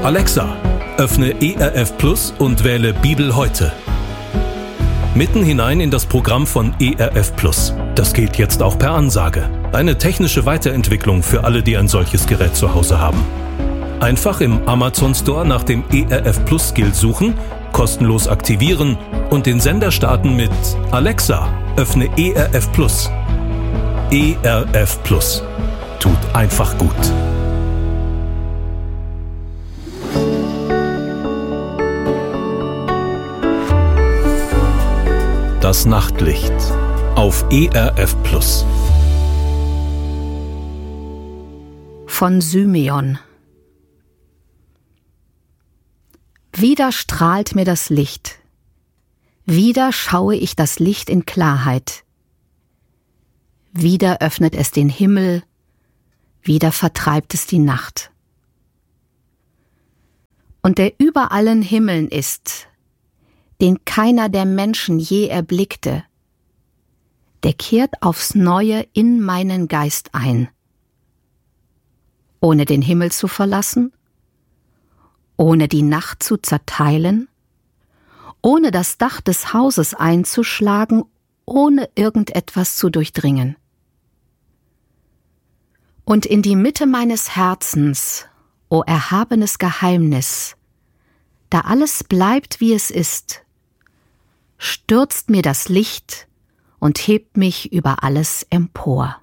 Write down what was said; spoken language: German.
Alexa, öffne ERF Plus und wähle Bibel heute. Mitten hinein in das Programm von ERF Plus. Das geht jetzt auch per Ansage. Eine technische Weiterentwicklung für alle, die ein solches Gerät zu Hause haben. Einfach im Amazon Store nach dem ERF Plus Skill suchen, kostenlos aktivieren und den Sender starten mit Alexa, öffne ERF Plus. ERF Plus. Tut einfach gut. Das Nachtlicht auf ERF Plus. Von Symeon. Wieder strahlt mir das Licht. Wieder schaue ich das Licht in Klarheit. Wieder öffnet es den Himmel. Wieder vertreibt es die Nacht. Und der über allen Himmeln ist, den keiner der Menschen je erblickte, der kehrt aufs Neue in meinen Geist ein. Ohne den Himmel zu verlassen, ohne die Nacht zu zerteilen, ohne das Dach des Hauses einzuschlagen, ohne irgendetwas zu durchdringen. Und in die Mitte meines Herzens, o erhabenes Geheimnis, da alles bleibt, wie es ist, stürzt mir das Licht und hebt mich über alles empor.